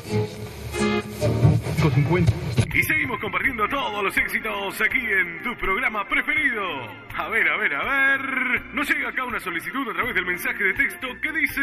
Y seguimos compartiendo todos los éxitos aquí en tu programa preferido. A ver. Nos llega acá una solicitud a través del mensaje de texto que dice...